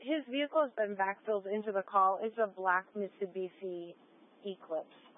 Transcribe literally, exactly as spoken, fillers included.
his vehicle has been backfilled into the call. It's a black Mitsubishi Eclipse.